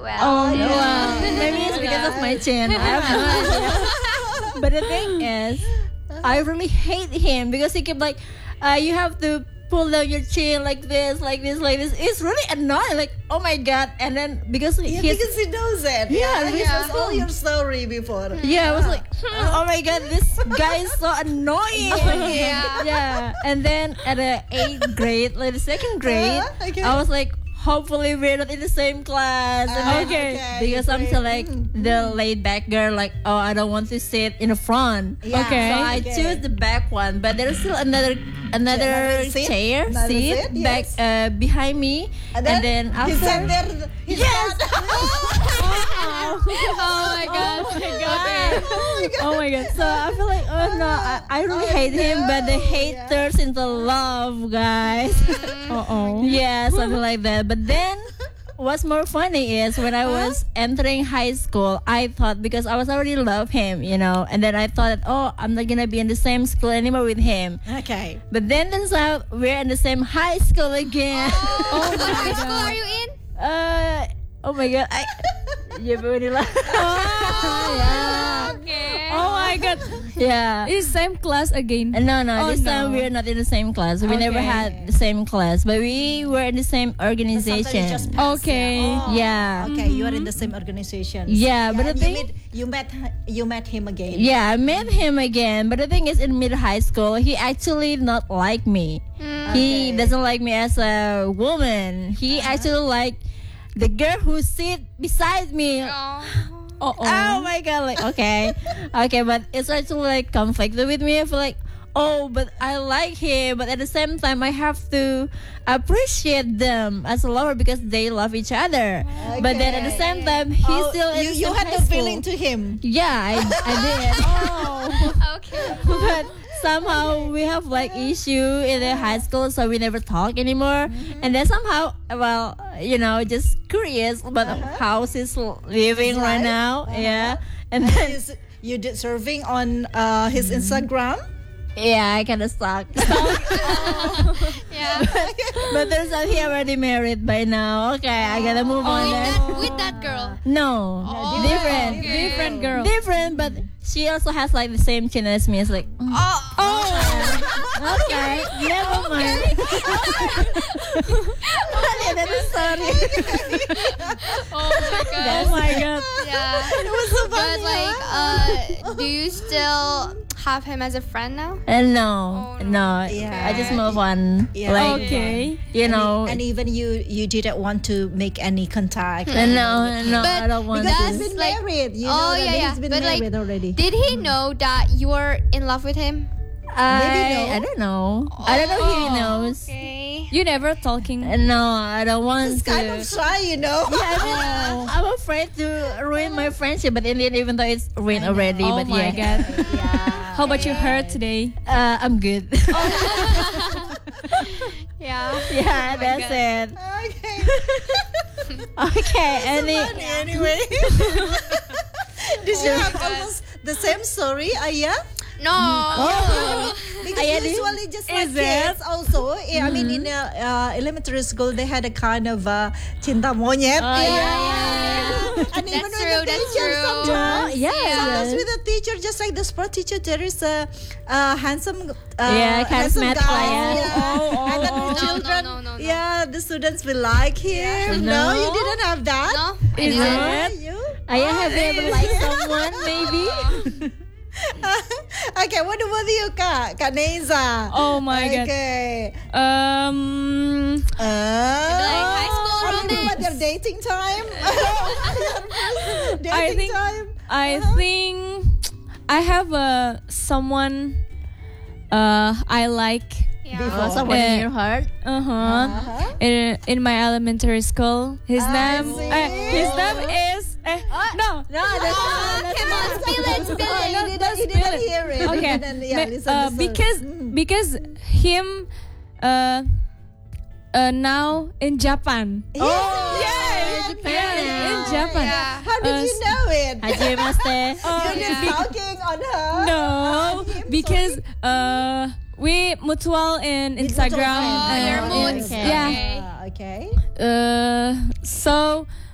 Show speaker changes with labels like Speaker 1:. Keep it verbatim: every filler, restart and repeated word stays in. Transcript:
Speaker 1: well.
Speaker 2: Oh,
Speaker 1: yeah.
Speaker 2: well, maybe it's because of my chin. I have no idea. But the thing is, I really hate him because he kept like, uh, you have to pull down your chin like this, like this, like this. It's really annoying. Like, oh my god! And then because
Speaker 3: Yeah,
Speaker 2: he's,
Speaker 3: because he knows it.
Speaker 2: Yeah,
Speaker 3: he
Speaker 2: yeah.
Speaker 3: knows all your story before.
Speaker 2: yeah, I was like, hmm, oh my god, this guy is so annoying.
Speaker 1: Yeah.
Speaker 2: Yeah. And then at the eighth grade, like the second grade,
Speaker 3: Uh, okay.
Speaker 2: I was like, hopefully we're not in the same class. And
Speaker 3: Ah,
Speaker 2: then-
Speaker 3: okay.
Speaker 2: Because I'm
Speaker 3: great.
Speaker 2: still like the laid back girl, like, oh, I don't want to sit in the front.
Speaker 3: Yeah.
Speaker 4: Okay.
Speaker 2: So I
Speaker 3: Okay.
Speaker 2: choose the back one, but there's still another another
Speaker 3: Another seat?
Speaker 2: chair
Speaker 3: Another
Speaker 2: seat
Speaker 3: seat,
Speaker 2: back
Speaker 3: yes.
Speaker 2: uh, behind me,
Speaker 3: And then,
Speaker 2: after.
Speaker 3: he sat there. He
Speaker 2: Yes.
Speaker 4: Oh my god.
Speaker 2: Oh my god.
Speaker 4: Oh my god.
Speaker 2: So I feel like, oh no, I, I really
Speaker 3: Oh,
Speaker 2: hate him, but the
Speaker 3: no,
Speaker 2: hate
Speaker 3: yeah.
Speaker 2: turns into love, guys.
Speaker 4: Uh oh.
Speaker 2: Yeah, something like that. But then, what's more funny is when I was entering high school, I thought because I was already love him, you know, and then I thought that, oh, I'm not gonna be in the same school anymore with him.
Speaker 3: Okay.
Speaker 2: But then turns out we're in the same high school again.
Speaker 1: Oh, what high school are you in?
Speaker 2: uh, oh my god, I. Yeah, but when you laugh. yeah.
Speaker 1: Okay.
Speaker 4: Oh my god.
Speaker 2: Yeah.
Speaker 4: It's same class again.
Speaker 2: Uh, No, no.
Speaker 4: Oh,
Speaker 2: this
Speaker 4: no.
Speaker 2: time we're not in the same class. We never
Speaker 4: Okay.
Speaker 2: had the same class, but we were in the same
Speaker 3: Sometimes
Speaker 2: organization.
Speaker 3: you just pass,
Speaker 4: Okay.
Speaker 3: Yeah. Oh,
Speaker 2: Yeah.
Speaker 3: Okay, you are in the same organization.
Speaker 2: Yeah, but the
Speaker 3: and
Speaker 2: thing-
Speaker 3: you met, you met you met him again.
Speaker 2: Yeah, I met him again, but the thing is, in mid high school, he actually not like me. He
Speaker 3: Okay.
Speaker 2: doesn't like me as a woman. He actually like the girl who sit beside me.
Speaker 1: Oh.
Speaker 4: Oh,
Speaker 2: Oh my god, like okay. Okay, but it's actually like conflicted with me. I feel like, oh, but I like him, but at the same time I have to appreciate them as a lover because they love each other. But then at the same time he's
Speaker 3: Oh,
Speaker 2: still in
Speaker 3: you,
Speaker 2: the
Speaker 3: you
Speaker 2: same
Speaker 3: had
Speaker 2: high
Speaker 3: the
Speaker 2: school.
Speaker 3: feeling to him.
Speaker 2: Yeah, I, I did.
Speaker 3: Oh.
Speaker 1: Okay.
Speaker 2: But somehow we have like issue in the high school, so we never talk anymore. And then somehow, well, you know, just curious about how he's living right
Speaker 3: life?
Speaker 2: now. Yeah, and then
Speaker 3: Is you did surfing on uh, his Instagram?
Speaker 2: yeah, I kind of stuck.
Speaker 1: Yeah.
Speaker 2: But there's a, he already married by now. Okay, I gotta move on.
Speaker 1: With
Speaker 2: then.
Speaker 1: that, with that girl.
Speaker 2: No,
Speaker 1: Oh,
Speaker 2: different,
Speaker 1: okay.
Speaker 4: Different girl.
Speaker 2: different. But she also has like the same chin as me. It's like. mm.
Speaker 1: Oh.
Speaker 2: Oh, okay. Never mind. Yeah, that is sorry.
Speaker 1: Oh my god.
Speaker 4: Oh my god.
Speaker 1: Yeah.
Speaker 3: It was so
Speaker 1: But
Speaker 3: funny.
Speaker 1: like, uh, do you still have him as a friend now?
Speaker 2: Uh, no,
Speaker 1: Oh,
Speaker 2: no.
Speaker 3: Yeah.
Speaker 2: I just move on.
Speaker 3: Yeah.
Speaker 2: Like,
Speaker 4: Okay.
Speaker 2: you know.
Speaker 3: and even you you didn't want to make any contact.
Speaker 2: uh, no, no,
Speaker 1: But
Speaker 2: I don't want
Speaker 3: Because
Speaker 2: to.
Speaker 3: he's
Speaker 1: That's
Speaker 3: been
Speaker 1: like-
Speaker 3: married. You
Speaker 1: oh
Speaker 3: know that
Speaker 1: yeah, yeah.
Speaker 3: he's been
Speaker 1: But like,
Speaker 3: married already.
Speaker 1: did he know that you were in love with him?
Speaker 2: I,
Speaker 3: no.
Speaker 2: I don't know. I don't know if he knows.
Speaker 1: Okay.
Speaker 4: You never talking.
Speaker 2: Uh, No, I don't want
Speaker 3: It's
Speaker 2: to.
Speaker 3: kind of shy, you know.
Speaker 2: Yeah, I mean, I'm afraid to ruin my friendship, but in the end, even though it's ruined already,
Speaker 4: Oh
Speaker 2: but
Speaker 4: my
Speaker 2: yeah,
Speaker 4: god.
Speaker 3: Yeah.
Speaker 4: How about you hurt today?
Speaker 2: uh, I'm good.
Speaker 1: Yeah.
Speaker 2: Yeah, that's it.
Speaker 3: Okay.
Speaker 2: Okay, any.
Speaker 3: Funny anyway. Did you have almost the same story, Aya?
Speaker 1: No.
Speaker 2: Oh.
Speaker 3: Because
Speaker 2: Aya, do you-
Speaker 3: usually just like
Speaker 4: Is it?
Speaker 3: kids also. Yeah, I mean in uh, uh, elementary school they had a kind of uh, cinta monyet.
Speaker 2: Oh, yeah, yeah.
Speaker 3: And even
Speaker 1: That's
Speaker 3: with
Speaker 1: true,
Speaker 3: the
Speaker 1: that's
Speaker 3: teacher
Speaker 1: true.
Speaker 3: sometimes.
Speaker 2: Yeah,
Speaker 3: Sometimes
Speaker 2: yeah.
Speaker 3: with the teacher, just like the sport teacher, there is a, a handsome, uh,
Speaker 2: Yeah,
Speaker 3: handsome
Speaker 2: charismatic
Speaker 3: guy.
Speaker 2: guy.
Speaker 3: Yeah.
Speaker 4: Oh, oh,
Speaker 3: and then
Speaker 4: oh.
Speaker 3: the
Speaker 1: No,
Speaker 3: children,
Speaker 1: no, no, no, no.
Speaker 3: yeah, the students will like him. No,
Speaker 2: No.
Speaker 3: you didn't have that.
Speaker 1: No. I
Speaker 4: Is
Speaker 1: didn't.
Speaker 4: it?
Speaker 3: You?
Speaker 2: I have you ever liked someone, maybe?
Speaker 3: Okay, what about you, Kak? Kak Neza.
Speaker 4: Oh my god.
Speaker 3: Okay.
Speaker 4: Um.
Speaker 3: Uh,
Speaker 1: Like high school
Speaker 3: I mean, what,
Speaker 1: romance.
Speaker 3: their dating time? dating
Speaker 4: I think
Speaker 3: time?
Speaker 4: I think I have a someone uh I like
Speaker 1: Yeah.
Speaker 2: Before someone in
Speaker 4: Eh.
Speaker 2: your heart?
Speaker 4: uh-huh,
Speaker 3: Uh-huh.
Speaker 4: in, in my elementary school. His
Speaker 3: I
Speaker 4: name
Speaker 3: see.
Speaker 4: uh, his name is eh, no.
Speaker 2: No, that's
Speaker 1: Oh,
Speaker 2: not. That's
Speaker 1: come on, spill it, spill
Speaker 3: Oh,
Speaker 1: it.
Speaker 3: you didn't, you didn't hear it.
Speaker 4: Okay.
Speaker 3: You didn't, yeah,
Speaker 4: Ma-
Speaker 3: listen,
Speaker 4: uh,
Speaker 3: listen.
Speaker 4: because
Speaker 3: Mm.
Speaker 4: because him uh uh now in Japan.
Speaker 3: Oh,
Speaker 4: yeah,
Speaker 2: Japan.
Speaker 4: in Japan.
Speaker 1: Yeah.
Speaker 3: How did
Speaker 4: Uh,
Speaker 3: you know it?
Speaker 2: Hajimemashite.
Speaker 3: You did
Speaker 1: yeah.
Speaker 3: stalking on her?
Speaker 4: No,
Speaker 3: him,
Speaker 4: because uh we mutual in
Speaker 3: With
Speaker 4: Instagram.
Speaker 3: mutual friends.
Speaker 1: Oh, your
Speaker 4: uh,
Speaker 1: moods.
Speaker 2: Okay.
Speaker 4: Yeah.
Speaker 3: Ah, okay.
Speaker 4: Uh, so